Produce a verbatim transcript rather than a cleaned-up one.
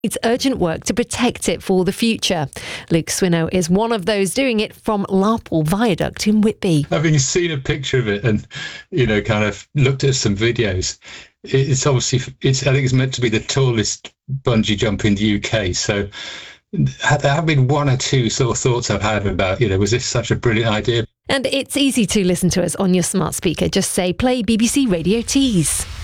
It's urgent work to protect it for the future. Luke Swinow is one of those doing it from Larpall Viaduct in Whitby. Having seen a picture of it and, you know, kind of looked at some videos, it's obviously, it's, I think it's meant to be the tallest bungee jump in the U K. So there have been one or two sort of thoughts I've had about, you know, was this such a brilliant idea? And it's easy to listen to us on your smart speaker. Just say, play B B C Radio Tees.